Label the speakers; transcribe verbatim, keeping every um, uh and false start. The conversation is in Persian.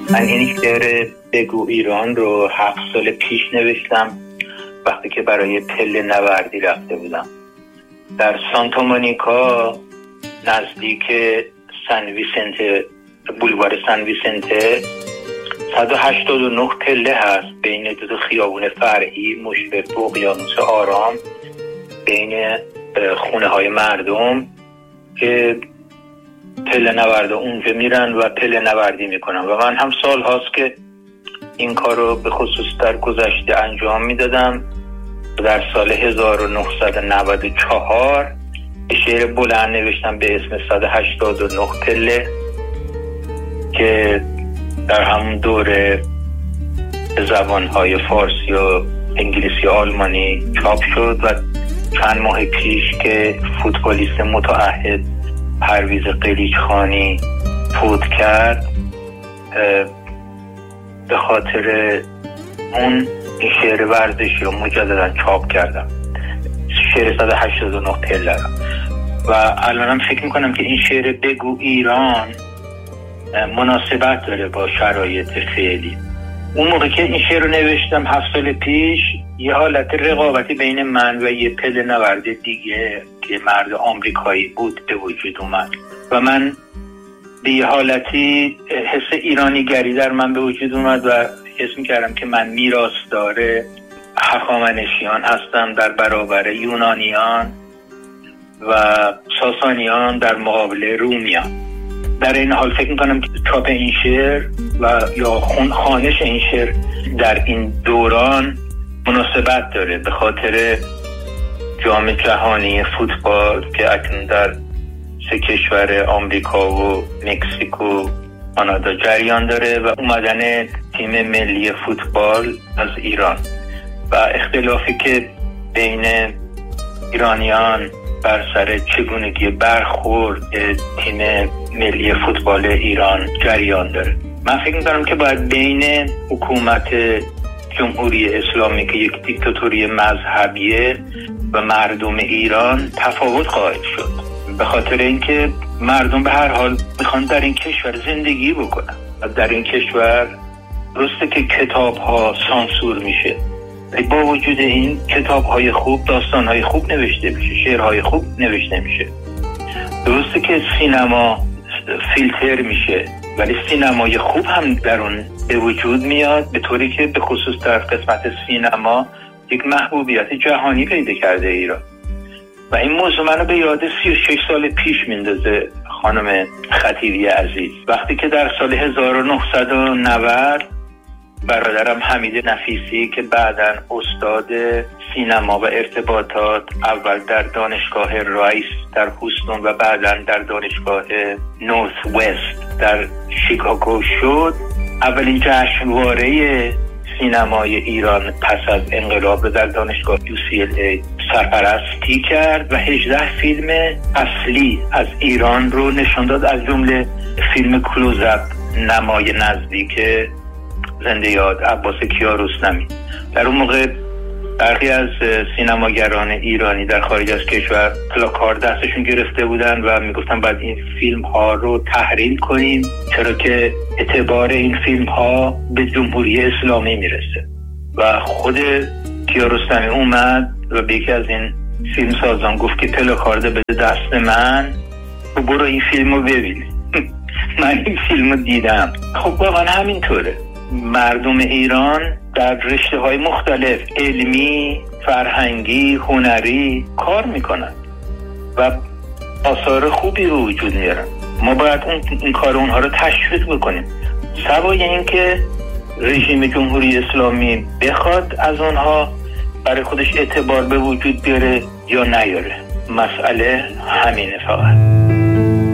Speaker 1: من این شعر بگو ایران رو هفت سال پیش نوشتم وقتی که برای پله نوردی رفته بودم در سانتا مونیکا نزدیک سن ویسنته، بولوار سن ویسنته. صد و هشتاد و نه پله هست بین دو تا خیابون فرعی مشرف به اقیانوس آرام، بین خونه های مردم که پله نورده اونجا میرن و پله نوردی میکنن و من هم سال هاست که این کار رو به خصوص در گذشته انجام میدادم. در سال هزار و نهصد و نود و چهار شعر بلند نوشتم به اسم صد و هشتاد و نه پله که در همون دوره زبانهای فارسی و انگلیسی و آلمانی چاپ شد و چند ماه پیش که فوتبالیست متعهد پرویز قلیچخانی فوت کرد به خاطر اون این شعر ورزشی رو مجددا چاپ کردم، شعر صد و هشتاد و نه پله رو. و الانم فکر میکنم که این شعر بگو ایران مناسبت داره با شرایط فعلی. اون موقع که این شعر رو نوشتم هفت سال پیش یه حالت رقابتی بین من و یه پله نورد دیگه که مرد آمریکایی بود به وجود اومد و من به یه حالتی حس ایرانی گری در من به وجود اومد و حس میکردم که من میراثدار هخامنشیان هستم در برابر یونانیان و ساسانیان در مقابل رومیان. در این حال فکر میکنم که چاپ این شعر و یا خون خوانش این شعر در این دوران مناسبت داره به خاطر جام جهانی فوتبال که اکنون در سه کشور آمریکا و مکزیک و کانادا جریان داره و اومدن تیم ملی فوتبال از ایران و اختلافی که بین ایرانیان بر سر چگونگی برخورد تیم ملی فوتبال ایران جریان داره. من فکر می‌کنم که باید بین حکومت جمهوری اسلامی که یک دیکتاتوری مذهبیه و مردم ایران تفاوت خواهد شد، به خاطر اینکه مردم به هر حال میخوان در این کشور زندگی بکنن و در این کشور درسته که کتاب ها سانسور میشه، با وجود این کتاب های خوب، داستان های خوب نوشته میشه، شعرهای خوب نوشته میشه. درسته که سینما فیلتر میشه ولی سینمای خوب هم در اون به وجود میاد، به طوری که به خصوص در قسمت سینما یک محبوبیت جهانی پیدا کرده ایران. و این موضوع منو به یاد سی و شش سال پیش میندازه خانم خطیبی عزیز، وقتی که در سال هزار و نهصد و نود برادرم حمید نفیسی که بعداً استاد سینما و ارتباطات اول در دانشگاه رایس در هوستون و بعداً در دانشگاه نورث وست در شیکاگو شد، اولین جشنواره سینمای ایران پس از انقلاب در دانشگاه یو سی ال ای سرپرستی کرد و هجده فیلم اصلی از ایران رو نشان داد، از جمله فیلم کلوزاپ نمای نزدیک زنده یاد عباس کیارستمی. در اون موقع برخی از سینماگران ایرانی در خارج از کشور پلاکارد دستشون گرفته بودن و میگفتن باید این فیلم ها رو تحریل کنیم چرا که اعتبار این فیلم ها به جمهوری اسلامی میرسه. و خود کیارستمی اومد و به یکی از این فیلم سازان گفت که پلاکارد بده دست من و برو این فیلم رو ببین. من این فیلم رو دیدم. خب واقعا همینطوره، مردم ایران در رشته های مختلف علمی، فرهنگی، هنری کار میکنن و آثار خوبی رو وجود میارن. ما باید اون این کار اونها رو تشویق بکنیم، سوای اینکه رژیم جمهوری اسلامی بخواد از اونها برای خودش اعتبار به وجود بیاره یا نیاره. مسئله همینه فقط.